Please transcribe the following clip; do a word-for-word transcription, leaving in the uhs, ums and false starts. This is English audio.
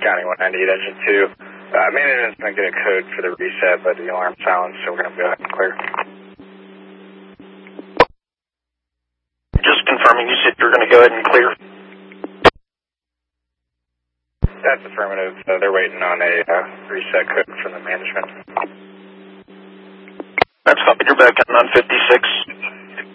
County one ninety-eight, engine two. Uh, management's going to get a code for the reset, but the alarm sounds, so we're going to go ahead and clear. Just confirming, you said you're going to go ahead and clear? That's affirmative. Uh, they're waiting on a uh, reset code from the management. That's copied. You're back at nine fifty-six.